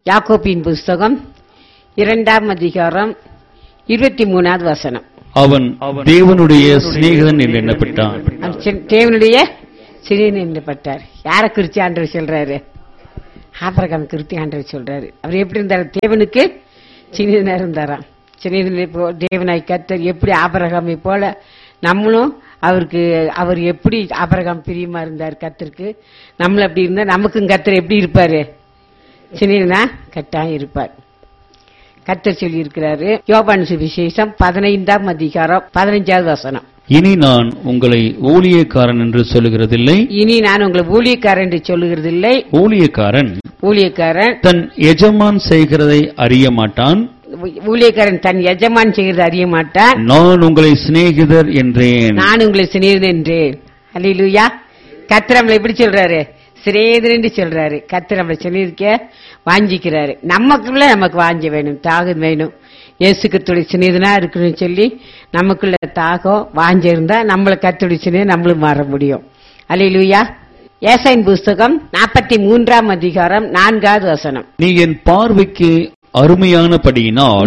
யாக்கோபின் புஸ்தகம் 2ஆம் அதிகாரம் 23வது வசனம். அவன் தேவனுடைய சிநேகிதன் என்று எண்ணப்பட்டான். தேவனுடைய சிநேகிதன் எண்ணப்பட்டார். யாரை குறித்து ஆண்டவர் சொல்றாரு? ஆபிரகாம் குறித்து ஆண்டவர் சொல்றாரு. அவர் எப்படி இருந்தார்? தேவனுக்கு சிநேகிதனா இருந்தாராம். சிநேகிதனை தேவனாய் கர்த்தர் எப்படி ஆபிரகாமை போல நம்மளும் அவருக்கு அவர் எப்படி ஆபிரகாம் பிரியமா இருந்தார் கர்த்தருக்கு, நம்மள அப்படி இருந்தா நமக்கும் கர்த்தர் எப்படி இருப்பாரு? சிநேகிதனா கட்டாயம் இருப்பார். கர்த்தர் சொல்லி இருக்கிறாரு. யோவான் சுவிசேஷம் 15ஆம் அதிகாரம் 15வது வசனம். இனி நான் உங்களை ஊழியக்காரன் என்று சொல்லுகிறதில்லை. இனி நான் உங்களை ஊழியக்காரன் என்று சொல்லுகிறதில்லை. ஊழியக்காரன் தன் எஜமான் செய்கிறதை அறிய மாட்டான். ஊழியக்காரன் தன் எஜமான் செய்கிறது அறிய மாட்டான். நான் உங்களை சிநேகிதர் என்றேன். நான் உங்களை சிநேகிதர் என்றேன். அல்லேலூயா. கர்த்தர் நம்மளை எப்படி சொல்றாரு? சிநேகிதர் என்று சொல்றாரு. கர்த்தர் நம்மளை சிநேகிக்க வாஞ்சிக்கிறாரு. நமக்குள்ள நமக்கு வாஞ்ச வேணும், தாகம் வேணும். இயேசு கிறிஸ்துவுடைய சிநேகிதனா இருக்கணும்னு சொல்லி நமக்குள்ள தாகம் வாஞ்ச இருந்தா நம்மள கர்த்தருடைய சிநேகிதன் நம்மளும் மாற முடியும். அல்லேலூயா. ஏசாயின் புஸ்தகம் 43ஆம் அதிகாரம் 4வது வசனம். நீ என் பார்வைக்கு அருமையானபடியினால்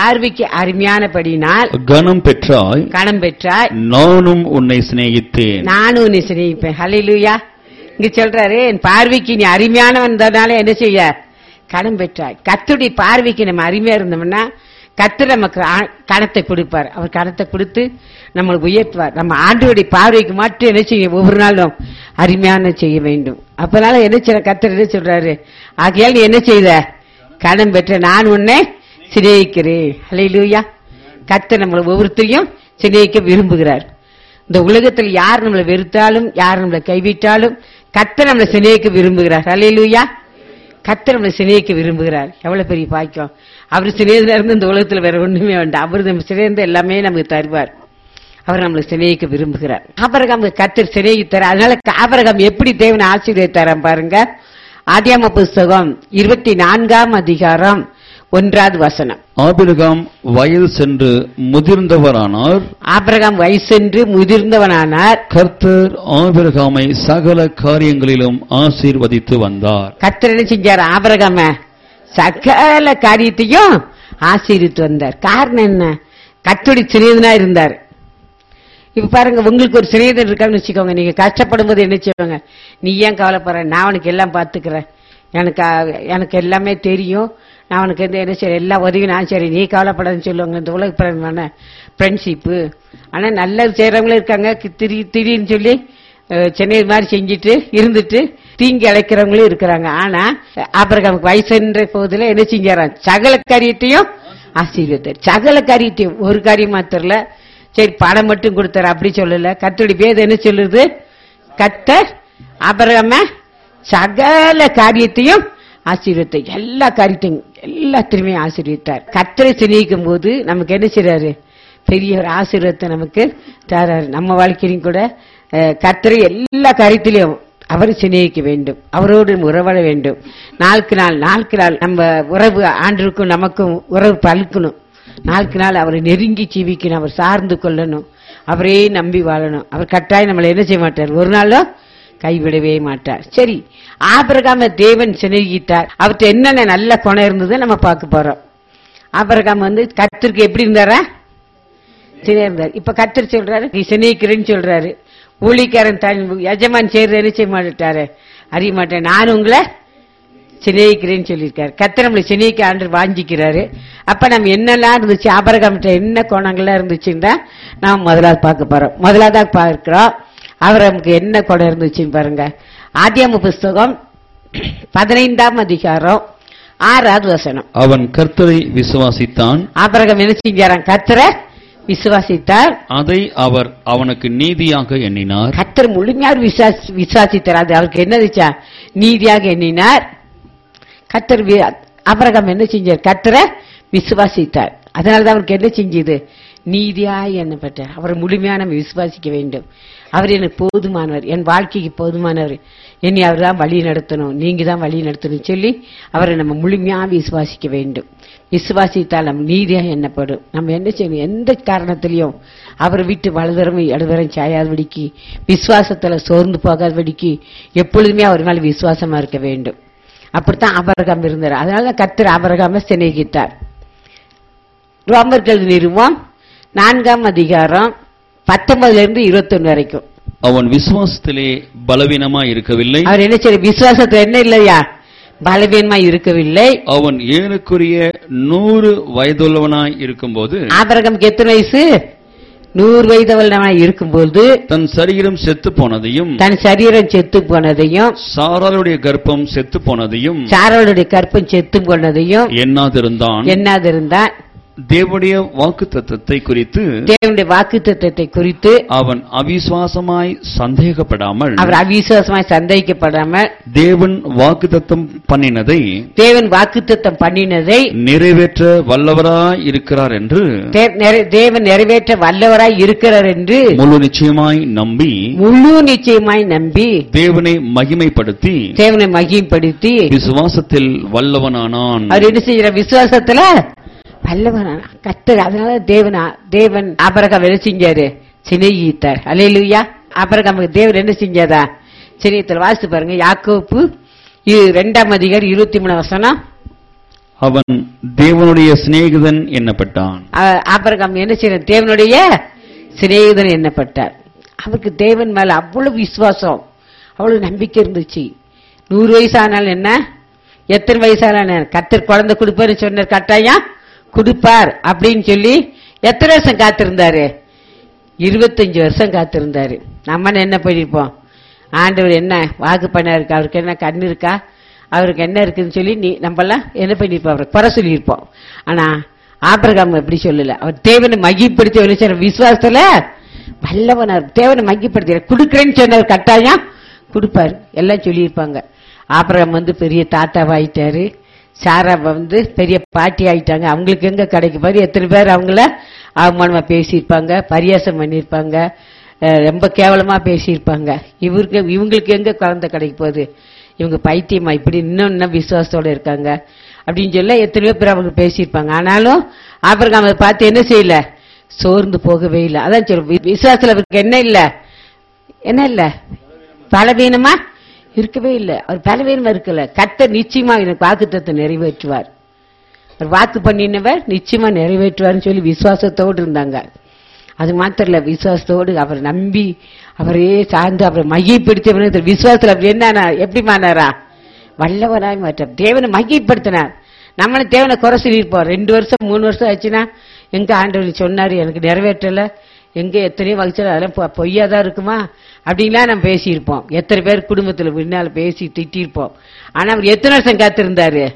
கனம் பெற்றாய். நானும் உன்னை சிநேகித்தேன். நானும் உன்னை சிநேகிப்பேன். ஹல்லேலூயா. இங்க சொல்றாரு, என் பார்வைக்கு நீ அருமையானவனால என்ன செய்ய? கனம் பெற்றாய். கர்த்தருடைய பார்வைக்கு நம்ம அருமையா இருந்தோம்னா கர்த்தர் நமக்கு கணத்தை கொடுப்பார். அவர் கணத்தை கொடுத்து நம்மளுக்கு உயர்த்துவார். நம்ம ஆண்டவருடைய பார்வைக்கு மட்டும் என்ன செய்ய? ஒவ்வொரு நாளும் அருமையான செய்ய வேண்டும். அப்பனால என்ன செய்ய? கர்த்தர் என்ன சொல்றாரு? ஆகையால் நீ என்ன செய்த? கனம் பெற்ற நான் உன்னை சிநேகிக்கிறேன். ஹல்லேலூயா. கர்த்தர் நம்மளை ஒவ்வொருத்தரையும் சிநேகிக்க விரும்புகிறார். இந்த உலகத்தில் யார் நம்மளை வெறுத்தாலும் யார் நம்மளை கைவிட்டாலும் கர்த்தர் நம்மளை சிநேகிக்க விரும்புகிறார். ஹல்லேலூயா. கர்த்தர் நம்மளை சிநேகிக்க விரும்புகிறார். எவ்வளவு பெரிய பாக்கியம். அவர் சிநேகிதனா இருந்து இந்த உலகத்துல வேற ஒண்ணுமே வேண்டாம். அவர் நம்ம சிநேகித எல்லாமே நமக்கு தருவார். அவர் நம்மளை சிநேகிக்க விரும்புகிறார். ஆபிரகாம் கர்த்தர் சிநேகித்தார். அதனால ஆபிரகாம் எப்படி தேவனை ஆசீர்வதித்தாராம் பாருங்க. ஆதியாகம புஸ்தகம் 24ஆம் அதிகாரம் 1வது வசனம். ஆபிரகாம் வயது சென்று முதிர்ந்தவனானார். கர்த்தர் ஆபிரகாமை சகல காரியங்களிலும் ஆசீர்வதித்து வந்தார். கர்த்தர் என்ன செஞ்சார்? ஆபிரகாம சகல காரியத்தையும் ஆசீர்வதித்து வந்தார். காரணம் என்ன? கர்த்தருடைய சிநேகிதனா இருந்தார். இப்ப பாருங்க, உங்களுக்கு ஒரு சிநேகிதன் இருக்கான்னு வச்சுக்கோங்க. நீங்க கஷ்டப்படும் போது என்ன செய்வாங்க? நீ ஏன் கவலைப்படுற? நான் உனக்கு எல்லாம் பாத்துக்கிறேன், எனக்கு எல்லாமே தெரியும், நான் உனக்கு என்ன செய்ய எல்லா உதவியும் நான் சரி, நீ கவலைப்படாதுன்னு சொல்லுவாங்க. இந்த உலக ஃப்ரெண்ட்ஷிப்பு. ஆனா நல்லது செய்யறவங்களும் இருக்காங்க. திடீர்னு சொல்லி சென்னை மாதிரி செஞ்சுட்டு இருந்துட்டு தீங்கி அழைக்கிறவங்களும் இருக்கிறாங்க. ஆனா ஆபிரகாமுக்கு வயசுன்ற போதுல என்ன செஞ்சாராம்? சகல காரியத்தையும் ஆசீர்வதித்தார். சகல காரியத்தையும், ஒரு காரியம் மாத்திரல. சரி பணம் மட்டும் கொடுத்தாரு அப்படி சொல்லல. கர்த்தருடைய வேதம் என்ன சொல்லுது? கர்த்தர் ஆபிரகாம சகல காரியத்தையும் ஆசீர்வதித்தார். எல்லா காரியத்தையும் எல்லாத்திலுமே ஆசீர்வதித்தார். கர்த்தரை சிநேகிக்கும் போது நமக்கு என்ன செய்றாரு? பெரிய ஒரு ஆசீர்வாதத்தை நமக்கு தராரு. நம்ம வாழ்க்கையிலும் கூட கர்த்தரை எல்லா காரியத்திலையும் அவரை சிநேகிக்க வேண்டும், அவரோடு உறவாட வேண்டும். நாளுக்கு நாள் நம்ம உறவு ஆண்டவருக்கும் நமக்கும் உறவு பழுக்கணும். நாளுக்கு நாள் அவரை நெருங்கி ஜீவிக்கணும், அவர் சார்ந்து கொள்ளணும், அவரே நம்பி வாழணும். அவர் கட்டாயம் நம்மளை என்ன செய்ய மாட்டார்? ஒரு நாளும் கைவிடவே மாட்டார். சரி, ஆபிரகாம தேவன் சிநேகித்தார். அவர்கிட்ட என்னென்ன நல்ல குணம் இருந்தது நம்ம பார்க்க போறோம். ஆபிரகாம் கர்த்தருக்கு எப்படி இருந்தாரா? இருந்தார். இப்ப கர்த்தர் சொல்றாரு, நீ சிநேகிக்கிறேன்னு சொல்றாரு. ஊழியக்காரன் தான் எஜமான் செய்யறது என்ன செய்ய மாட்டாரு? அறிய மாட்டேன். நான் உங்களை சிநேகிக்கிறேன்னு சொல்லியிருக்காரு. கர்த்தர் நம்மளை சிநேகிக்க ஆண்டு வாஞ்சிக்கிறாரு. அப்ப நம்ம என்னெல்லாம் இருந்துச்சு, ஆபிரகாம்கிட்ட என்ன குணங்கள்லாம் இருந்துச்சுன்னா நாம் முதலாவது பார்க்க போறோம். முதலாவதாக பார்க்கிறோம் ஆபிரகாமுக்கு என்ன குணம் இருந்துச்சுன்னு பாருங்க. ஆதியாகம புஸ்தகம் 15ஆம் அதிகாரம் 6வது வசனம். அவன் கர்த்தரை விசுவாசித்தான். ஆபிரகாம் என்ன செஞ்சாராம்? கர்த்தரை விசுவாசித்தார். அதை அவர் அவனுக்கு நீதியாக எண்ணினார். கர்த்தர் முழுமையாக விசுவாசித்தார். அது அவருக்கு என்னதுச்சா? நீதியாக எண்ணினார். கர்த்தர் ஆபிரகாம் என்ன செஞ்சார்? கர்த்தரை விசுவாசித்தார். அதனாலதான் அவருக்கு என்ன செஞ்சது? நீதியாய் எண்ணப்பட்டார். அவரை முழுமையா நம்ம விசுவாசிக்க வேண்டும். அவர் எனக்கு போதுமானவர், என் வாழ்க்கைக்கு போதுமானவர், என்னை அவர் தான் வழி நடத்தணும், நீங்க தான் வழி நடத்தணும் சொல்லி அவரை நம்ம முழுமையா விசுவாசிக்க வேண்டும். விசுவாசித்தால் நம்ம நீதியா எண்ணப்படும். நம்ம என்ன செய்யணும்? எந்த காரணத்திலையும் அவரை விட்டு வலதுரம் இடதுரம் சாயாதபடிக்கு, விசுவாசத்துல சோர்ந்து போகாதபடிக்கு எப்பொழுதுமே அவர் மேல விசுவாசமா இருக்க வேண்டும். அப்படித்தான் ஆபிரகாம் இருந்தார். அதனால கர்த்தர் ஆபிரகாமை சிநேகித்தார். ரோமர்கள் நிறுவம் 4ஆம் அதிகாரம் 19-21 வரைக்கும். அவன் விசுவாசத்திலே பலவீனமாய் இருக்கவில்லை. அவர் என்ன செய்ய விசுவாசத்துல என்ன இல்லையா பலவீனமாய் இருக்கவில்லை. அவன் ஏறக்குறைய 100 வயதுள்ளவனாய் இருக்கும்போது, ஆபிரகாமுக்கு எத்தனை வயசு? 100 வயதுள்ளவனாய் இருக்கும்போது தன் சரீரம் செத்து போனதையும் தன் சரீரம் செத்து போனதையும் சாராளுடைய கர்ப்பம் செத்து போனதையும் சாராளுடைய கற்பம் செத்து போனதையும் எண்ணாதிருந்தான். தேவனுடைய வாக்குத்தத்தத்தை குறித்து தேவனுடைய வாக்குத்தத்தத்தை குறித்து அவன் அவிசுவாசமாய் சந்தேகப்படாமல் அவர் அவிசுவாசமாய் சந்தேகிக்கப்படாமல் தேவன் வாக்குத்தத்தம் பண்ணினதை நிறைவேற்ற வல்லவராய் இருக்கிறார் என்று தேவன் நிறைவேற்ற வல்லவராய் இருக்கிறார் என்று முழு நிச்சயமாய் நம்பி தேவனை மகிமைப்படுத்தி விசுவாசத்தில் வல்லவனானான். அவர் என்ன செய்யற விசுவாசத்துல வல்லவனான கர்த்தர். அதனால தேவன் ஆபிரகாம் என்ன செஞ்சாரு? சிநேகித்தார். அல்லேலூயா. ஆபிரகாமுக்கு தேவன் என்ன செஞ்சாரா? சிநேகித்தார். வாசித்து பாருங்க யாக்கோப்பு 2ஆம் அதிகாரம் 23 வசனம். அவன் தேவனுடைய சிநேகிதன் எண்ணப்பட்டான். ஆபிரகாம் என்ன செய்ய? தேவனுடைய சிநேகிதன் எண்ணப்பட்டார். அவருக்கு தேவன் மேல அவ்வளவு விசுவாசம், அவ்வளவு நம்பிக்கை இருந்துச்சு. 100 வயசானாலும் என்ன, எத்தனை வயசானாலும் கர்த்தர் குழந்தை கொடுப்பாரு சொன்னார், கட்டாயம் கொடுப்பார் அப்படின்னு சொல்லி எத்தனை வருஷம் காத்திருந்தாரு? 25 வருஷம் காத்திருந்தாரு. நம்ம என்ன பண்ணிருப்போம்? ஆண்டவர் என்ன வாக்கு பண்ணாரு, அவருக்கு என்ன கண்ணு இருக்கா, அவருக்கு என்ன இருக்குன்னு சொல்லி நம்மளாம் என்ன பண்ணிருப்போம்? அவருக்கு குறை சொல்லியிருப்போம். ஆனா ஆபிரகாம் எப்படி சொல்லல. அவர் தேவனை மகிப்படுத்தி விசுவாசத்துல வல்லவனார். தேவனை மகிப்படுத்தி கொடுக்கிறேன்னு சொன்னவர் கட்டாயம் கொடுப்பாரு எல்லாம் சொல்லியிருப்பாங்க. ஆபிரகாம் பெரிய தாத்தாவாயிட்டாரு. சாரா பெரிய பாட்டி ஆயிட்டாங்க. அவங்களுக்கு எங்க கிடைக்க பாரு, எத்தனை பேர் அவங்கள அவமானமா பேசியிருப்பாங்க, பரியாசம் பண்ணிருப்பாங்க, ரொம்ப கேவலமா பேசியிருப்பாங்க. இவங்களுக்கு எங்க குழந்தை கிடைக்க போகுது, இவங்க பைத்தியமா இப்படி இன்னும் விசுவாசத்தோட இருக்காங்க அப்படின்னு சொல்ல எத்தனையோ பேர் அவங்க பேசியிருப்பாங்க. ஆனாலும் ஆபிரகாம் அதை பார்த்து என்ன செய்யல, சோர்ந்து போகவே இல்லை. அதான் சொல்ல விசுவாசத்துல அவருக்கு என்ன இல்ல பலவீனமா இருக்கவே இல்லை. அவர் பலவீனமா இருக்கல. கர்த்தர் நிச்சயமா எனக்கு வாக்குத்தத்தத்தை நிறைவேற்றுவார், அவர் வாக்கு பண்ணினவர் நிச்சயமா நிறைவேற்றுவார்னு சொல்லி விசுவாசத்தோடு இருந்தாங்க. அது மாத்திரம் இல்ல, விசுவாசத்தோடு அவர் நம்பி அவரே சார்ந்து அவரை மகிமைப்படுத்தி விசுவாசத்துல அவர் என்ன எப்படி மாறினாரா? வல்லவராய் மாற்றார். தேவனை மகிமைப்படுத்தினார். நம்மளும் தேவனை குறை சொல்லியிருப்போம். 2 வருஷம் 3 வருஷம் ஆச்சுன்னா எங்க ஆண்டவர் சொன்னாரு எனக்கு நிறைவேற்றல, எங்க எத்தனையோ வகிச்சாலும் அதெல்லாம் பொய்யாதான் இருக்குமா அப்படின்லாம் நம்ம பேசியிருப்போம். எத்தனை பேர் குடும்பத்துல பின்னால பேசி திட்டிருப்போம். ஆனா அவர் எத்தனை வருஷம் காத்திருந்தாரு?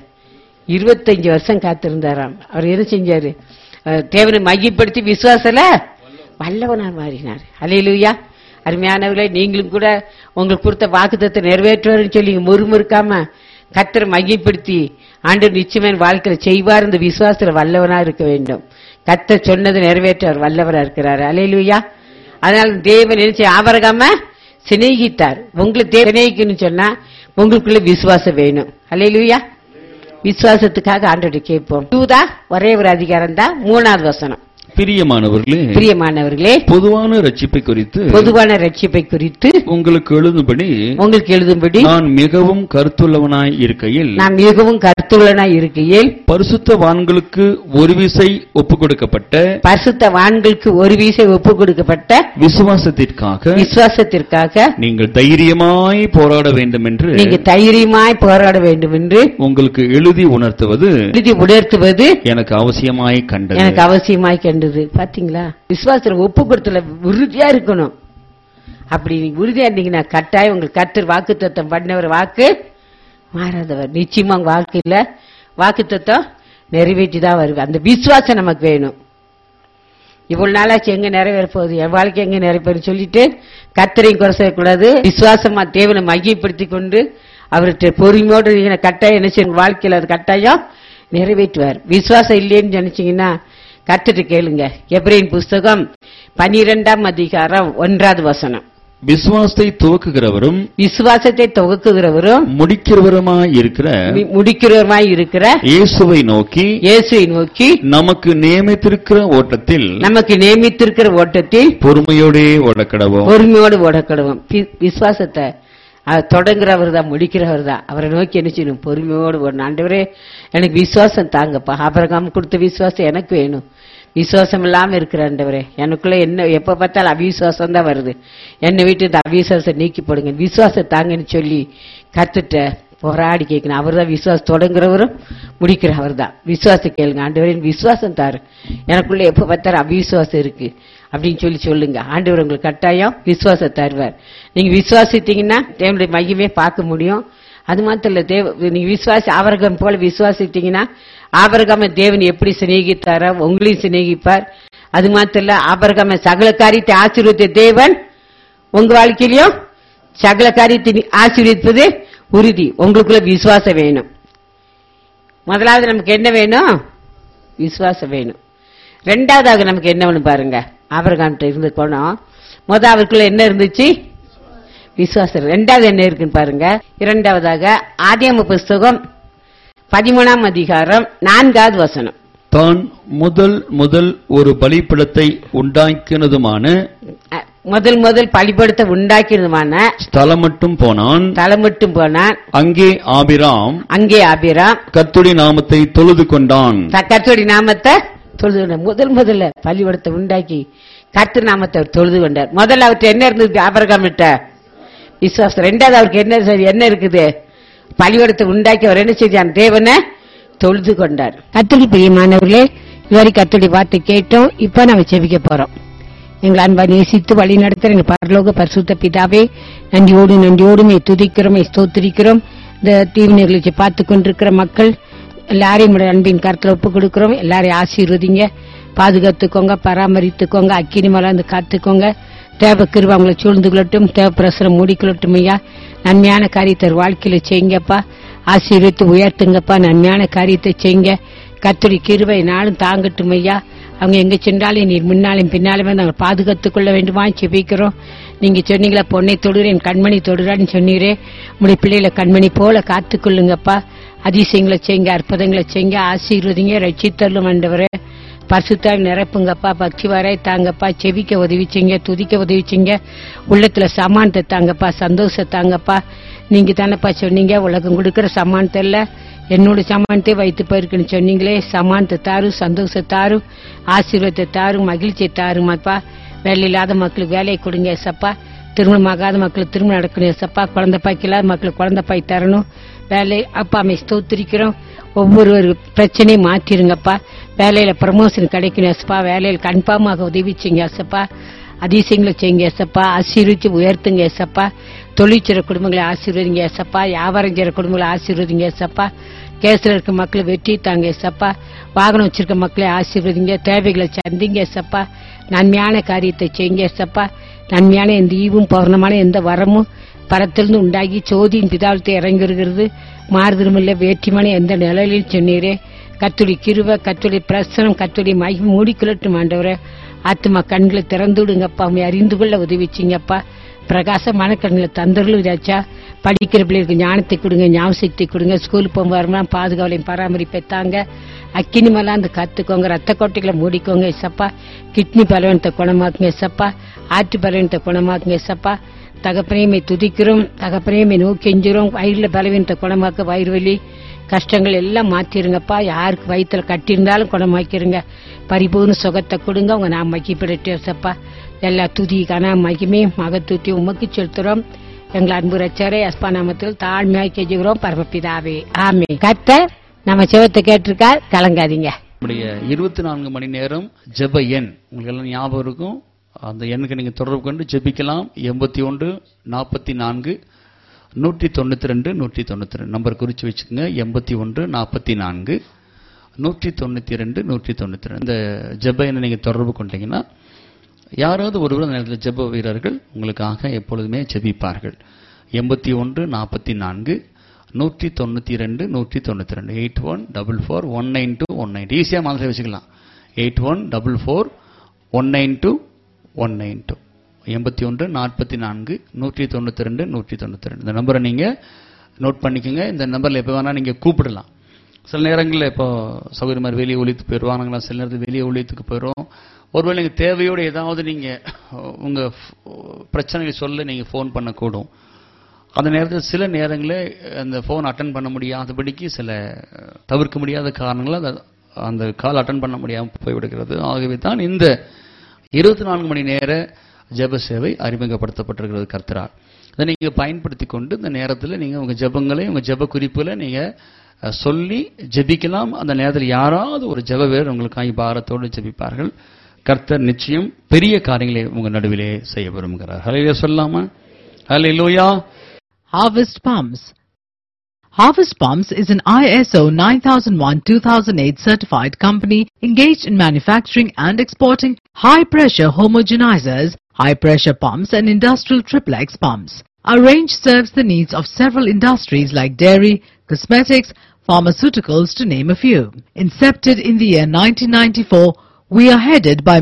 25 வருஷம் காத்திருந்தாராம். அவர் என்ன செஞ்சாரு? தேவனை மகிமைப்படுத்தி விசுவாசல வல்லவனார் மாறினார். அல்லேலூயா. அருமையானவர்களே, நீங்களும் கூட உங்களுக்கு கொடுத்த வாக்குத்தத்தத்தை நிறைவேற்றுவார்னு சொல்லி முறுமுறுக்காம கர்த்தரை மகிமைப்படுத்தி ஆண்டவர் நிச்சயமான வாழ்க்கையில செய்வார் இந்த விசுவாசத்துல வல்லவனா இருக்க வேண்டும். கர்த்தர் சொன்னதை நிறைவேற்ற அவர் வல்லவரா இருக்கிறார். அல்லேலூயா. அதனால தேவன் நினைச்சு ஆபிரகாம சிநேகித்தார். உங்களுக்கு சிநேகிக்கணும்னு சொன்னா உங்களுக்குள்ள விசுவாசம் வேணும். அல்லேலூயா. விசுவாசத்துக்காக ஆண்டவரை கேட்போம். யூதா ஒரே ஒரு அதிகாரம் தான் 3ஆவது வசனம். பிரியமானவர்களே, பொதுவான ரட்சிப்பை குறித்து உங்களுக்கு எழுதும்படி நான் மிகவும் கருத்துள்ளவனாய் இருக்கையில் பரிசுத்தவான்களுக்கு ஒரு விசை ஒப்புக் கொடுக்கப்பட்ட விசுவாசத்திற்காக நீங்கள் தைரியமாய் போராட வேண்டும் என்று உங்களுக்கு எழுதி உணர்த்துவது எனக்கு அவசியமாய் கண்டது. பாத்தீங்களா? விசுவாசத்துல ஒப்பு கொடுத்துல உறுதியா இருக்கணும். அப்படி நீங்க உறுதியா இருந்தீங்கன்னா கட்டாயம் உங்களுக்கு கர்த்தர் வாக்குத்தத்தம் பண்ணவர் வாக்கு மாறாதவர். நிச்சயமா உங்க வாழ்க்கையில வாக்குத்தத்தம் நிறைவேற்றிதான் வருது. அந்த விசுவாசம் நமக்கு வேணும். இவ்வளவு நாளாச்சு எங்க நிறைவேற போகுது, என் வாழ்க்கை எங்க நிறைவேறும் சொல்லிட்டு கர்த்தரையும் குறை செய்யக்கூடாது. விசுவாசமா தேவனை மகிமைப்படுத்தி கொண்டு அவர்கிட்ட பொறுமையோடு கட்டாயம் என்ன செய்யும் வாழ்க்கையில அது கட்டாயம் நிறைவேற்றுவார். விசுவாசம் இல்லைன்னு நினைச்சீங்கன்னா கர்த்தரை கேளுங்க. எபிரேயர் புஸ்தகம் 12ஆம் அதிகாரம் 1வது வசனம். விசுவாசத்தை துவக்குகிறவரும் முடிக்கிறவருமாய் இருக்கிற இயேசுவை நோக்கி நமக்கு நியமித்திருக்கிற ஓட்டத்தில் பொறுமையோடு ஓடக்கடவும். விசுவாசத்தை தொடங்குறவர் தான், முடிக்கிறவர் தான். அவரை நோக்கி என்ன செய்யணும்? பொறுமையோடு ஓடணும். ஆண்டவரே எனக்கு விசுவாசம் தாங்கப்பா, ஆபிரகாம் கொடுத்த விசுவாசம் எனக்கு வேணும். விசுவாசம் இல்லாம இருக்கிற ஆண்டவரே, எனக்குள்ள என்ன எப்ப பார்த்தாலும் அவிசுவாசம் தான் வருது, என்னை விட்டு இந்த அவிசுவாசம் நீக்கி போடுங்க, விசுவாசம் தாங்கன்னு சொல்லி கத்துட்ட போராடி கேட்கணும். அவர் தான் விசுவாசம் தொடங்குறவரும் முடிக்கிறவர் தான். விசுவாசம் கேளுங்க, ஆண்டவரே விசுவாசம் தாரு, எனக்குள்ள எப்ப பார்த்தாலும் அவிசுவாசம் இருக்கு அப்படின்னு சொல்லி சொல்லுங்க. ஆண்டவர் உங்களுக்கு கட்டாயம் விசுவாசம் தருவார். நீங்க விசுவாசித்தீங்கன்னா தேவனுடைய மகிமையை பார்க்க முடியும். அது மாத்திரம் இல்ல, நீங்க ஆபிரகாம் போல விசுவாசித்தீங்கன்னா ஆபிரகாமை தேவன் எப்படி சிநேகித்தாரோ உங்களையும் சிநேகிப்பார். அது மாத்திரம் இல்ல, ஆபிரகாமை சகல காரியத்தை ஆசீர்வதித்த தேவன் உங்க வாழ்க்கையிலும் சகல காரியத்தை ஆசீர்வதிப்பது உறுதி. உங்களுக்குள்ள விசுவாசம் வேணும். முதலாவது நமக்கு என்ன வேணும்? விசுவாசம் வேணும். ரெண்டாவதாக நமக்கு என்ன வேணும் பாருங்க. ஆபிரகாம் இருந்து போனோம், அவருக்குள்ள என்ன இருந்துச்சு? விசுவாசம். ரெண்டாவது என்ன இருக்குன்னு பாருங்க. இரண்டாவதாக ஆதியாகம புஸ்தகம் 13ஆம் அதிகாரம் 4வது வசனம். தான் முதல் ஒரு பலிபீடத்தை உண்டாக்கினதுமான முதல் பலிபீடத்தை உண்டாக்கினதுமான ஸ்தலம் மட்டும் போனான். அங்கே ஆபிராம் கர்த்தருடைய நாமத்தை தொழுது கொண்டான். கர்த்தருடைய நாமத்தை தொழுது கொண்டார். முதல்ல பலிபீடத்தை உண்டாக்கி கர்த்தர் நாமத்தை தொழுது கொண்டார். முதல்ல அவர்கிட்ட என்ன இருந்தது? ஆபிரகாம் கிட்ட விசுவாசம். ரெண்டாவது அவருக்கு என்ன இருக்குது? பலிபீடத்தை உண்டாக்கி அவர் என்ன செஞ்சார்? தேவனை தொழுது கொண்டார். கர்த்தருக்கு பிரியமானவர்களே, இதுவரை கர்த்தருடைய வார்த்தை கேட்டோம். இப்ப நாம ஜெபிக்க போறோம். எங்களை அன்பா நேசித்து வழி நடத்துற எங்க பரலோக பரிசுத்த பிதாவே, நன்றியோடு துதிக்கிறோம், ஸ்தோத்திரிக்கிறோம். இந்த டிவி நிகழ்ச்சி பார்த்து கொண்டிருக்கிற மக்கள் எல்லாரையும் அன்பின் கருத்துல ஒப்பு கொடுக்கிறோம். எல்லாரையும் ஆசீர்வதிங்க, பாதுகாத்துக்கோங்க, பராமரித்துக்கோங்க, அக்கினி மலர்ந்து காத்துக்கோங்க. தேவ கிருபை அவங்களை சூழ்ந்து கொள்ளட்டும், தேவ பிரசரம் மூடிக்கொள்ளட்டும். ஐயா, நன்மையான காரியத்தை வாழ்க்கையில செய்யுங்கப்பா, ஆசீர்வித்து உயர்த்துங்கப்பா, நன்மையான காரியத்தை செய்யுங்க. கர்த்தருடைய கிருபை நாளும் தாங்கட்டும் ஐயா. அவங்க எங்க சென்றாலும் நீர் முன்னாலும் பின்னாலுமே நாங்கள் பாதுகாத்துக் கொள்ள வேண்டுமா செபிக்கிறோம். நீங்க சொன்னீங்களா, பொன்னை தொடுறேன் கண்மணி தொடுறான்னு சொன்னீரே, உங்களுடைய பிள்ளைகளை கண்மணி போல காத்துக்கொள்ளுங்கப்பா. அதிசயங்களை செய்யுங்க, அற்புதங்களை செய்யுங்க, ஆசீர்வதிங்க, ரட்சித்தள்ளும் ஆண்டவரே. பரிசுத்தால் நிரப்புங்கப்பா, பக்தி வரை தாங்கப்பா, செவிக்க உதவிச்சிங்க, துதிக்க உதவிச்சிங்க, உள்ளத்துல சமானத்தை தாங்கப்பா, சந்தோஷம் தாங்கப்பா. நீங்க தானப்பா சொன்னீங்க, உலகம் கொடுக்கிற சமானத்தை இல்ல, என்னோட சமானத்தை வைத்து போயிருக்குன்னு சொன்னீங்களே. சமானத்தை தாரும், சந்தோஷத்தாரு, ஆசீர்வாதத்தை தாரும், மகிழ்ச்சியை தாருமாப்பா. வேலை இல்லாத மக்களுக்கு வேலையை கொடுங்க ஏசப்பா. திருமணம் ஆகாத மக்களுக்கு திருமணம் நடக்கணும் ஏசப்பா. குழந்தை பாய்க்கு இல்லாத மக்களுக்கு குழந்தை பாய் தரணும். வேலை அப்பா அம்மை ஸ்தோத்திரிக்கிறோம். ஒவ்வொரு பிரச்சனையும் மாற்றிருங்கப்பா. வேலையில ப்ரமோஷன் கிடைக்கணும் ஏசப்பா. வேலையில் கன்ஃபார்மாக உதவிச்சிங்க ஏசப்பா. அதிசயங்களை செய்யுங்க ஏசப்பா. ஆசீர்வதிச்சு உயர்த்துங்க ஏசப்பா. தொழிற்சிற குடும்பங்களை ஆசீர்வதிங்க ஏசப்பா. வியாபாரம் செய்யற குடும்பங்களை ஆசீர்வதிங்க ஏசப்பா. கேஸ்ல இருக்க மக்களை வெற்றி தாங்க ஏசப்பா. வாகனம் வச்சிருக்க மக்களை ஆசீர்வதிங்க. தேவைகளை சந்திங்க ஏசப்பா. நன்மையான காரியத்தை செய்யுங்க ஏசப்பா. நன்மையான எந்த ஈவும் பௌர்ணமான எந்த வரமும் பரத்திலிருந்து உண்டாகி சோதியின் பிதாவத்தை இறங்கி வருகிறது. மாறுதலுமில்ல வேற்றுமான எந்த நிலையிலும் சொன்னீரே. கர்த்தருடைய கிருபை, கர்த்தருடைய பிரசனம், கர்த்தருடைய மகிமை மூடிக்கொள்ளட்டும் ஆண்டவரே. ஆத்துமா கண்களை திறந்து விடுங்கப்பா. உண்மை அறிந்து கொள்ள உதவிச்சிங்கப்பா. பிரகாசமான கண்களை தந்தர்களும் இதாச்சா. படிக்கிற பிள்ளைகளுக்கு ஞானத்தை கொடுங்க, ஞாபகத்தை கொடுங்க. ஸ்கூலுக்கு போகும்போது பாதுகாவலையும் பராமரிப்பை தாங்க. அக்கினி மலாந்து காத்துக்கோங்க. ரத்த கோட்டைகளை மூடிக்கோங்க ஏசப்பா. கிட்னி பலவீனத்தை குணமாக்குங்க ஏசப்பா. ஆற்று பலவீனத்தை குணமாக்குங்க ஏசப்பா. தகப்பனையுமே துதிக்கிறோம், தகப்பனையுமே நோக்கி எஞ்சுறோம். வயிறுல பலவீனத்தை குணமாக்க, வயிறு வலி கஷ்டங்கள் எல்லாம் மாத்திருங்கப்பா. யாருக்கு வயிற்றுல கட்டியிருந்தாலும் குணமாக்கிருங்க. பரிபூர்ண சுகத்தை கொடுங்க. உங்க நாம் மகிப்படட்டு ஏசப்பா. எல்லா துதி கன மகிமே மகத்துவத்தை உமக்கு செலுத்துறோம். எங்கள் அன்பு ரட்சகரே அஸ்பா நாமத்தில் தாழ்மையாக கெஞ்சுகிறோம் பரமபிதாவே, ஆமே. கர்த்தர் நம்ம செவத்தை கேட்டிருக்கார், கலங்காதீங்க. 24 மணி நேரம் ஜெப எண் உங்களுக்கு எல்லாம் ஞாபகம் இருக்கும். அந்த எண்ணுக்கு நீங்க தொடர்பு கொண்டு ஜெபிக்கலாம். 81 44 192 192 நம்பர் குறிச்சு வச்சுக்கோங்க. 81 44 192 192 இந்த ஜெப எண்ணை நீங்க தொடர்பு கொண்டீங்கன்னா யாராவது ஒருவர் அந்த நேரத்தில் ஜெப வீரர்கள் உங்களுக்காக எப்பொழுதுமே ஜெபிப்பார்கள். 81 44 192 192 8144192192 ஈஸியா மாதிரி வச்சுக்கலாம். 8144192192 81 44 192 192 இந்த நம்பரை நீங்க நோட் பண்ணிக்கோங்க. இந்த நம்பர்ல எப்ப வேணா நீங்க கூப்பிடலாம். சில நேரங்களில் இப்போ சௌகரிய மாதிரி வெளியே ஒழித்து போயிடுவாங்களா, சில நேரத்தில் வெளியே ஒழித்துக்கு போயிடும். ஒருவேளை நீங்க தேவையோடு ஏதாவது நீங்க உங்க பிரச்சனைகளை சொல்ல நீங்க போன் பண்ணக்கூடும். அந்த நேரத்தில் சில நேரங்களில் அந்த ஃபோன் அட்டன் பண்ண முடியாதபடிக்கு சில தவிர்க்க முடியாத காரணங்களால் அந்த கால் அட்டன் பண்ண முடியாமல் போய்விடுகிறது. ஆகவே தான் இந்த 24 மணி நேர ஜெப சேவை அறிமுகப்படுத்தப்பட்டிருக்கிறது கர்த்தரால். அதை நீங்கள் பயன்படுத்தி கொண்டு இந்த நேரத்தில் நீங்கள் உங்கள் ஜெபங்களை உங்கள் ஜெப குறிப்புகளை நீங்கள் சொல்லி ஜெபிக்கலாம். அந்த நேரத்தில் யாராவது ஒரு ஜெப வீரர் உங்களுக்காக பாரத்தோடு ஜெபிப்பார்கள். கர்த்தர் நிச்சயம் பெரிய காரியங்களை உங்கள் நடுவிலே செய்ய விரும்புகிறார். ஹல்லேலூயா சொல்லாமா? ஹல்லேலூயா. Harvest Palms. Harvest Palms is an ISO 9001-2008 certified company engaged in manufacturing and exporting high-pressure homogenizers, high-pressure pumps and industrial triplex pumps. Our range serves the needs of several industries like dairy, cosmetics, pharmaceuticals to name a few. Incepted in the year 1994, we are headed by